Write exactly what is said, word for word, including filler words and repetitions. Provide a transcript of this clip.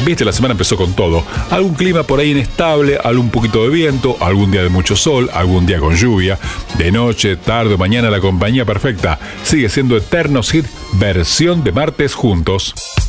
Viste, la semana empezó con todo. Algún clima por ahí inestable, algún poquito de viento, algún día de mucho sol, algún día con lluvia. De noche, tarde o mañana la compañía perfecta. Sigue siendo Eternos Hit, versión de martes juntos.